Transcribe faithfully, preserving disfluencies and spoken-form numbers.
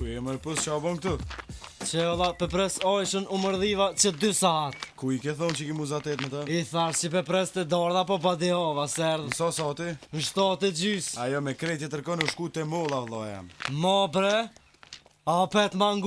e mërë pus që a bon këtu? Që ola pepres ojshën u mërdhiva që dy saat. Ku i ke thonë që ki muzatet me ta? I thash që pepres të dorda po pa dihova, serdh. Në sa sati? Në shtatë e gjys. Ajo me krejtje tërkon u shku të molla vëlla jam. Mo bre, a pet mangu.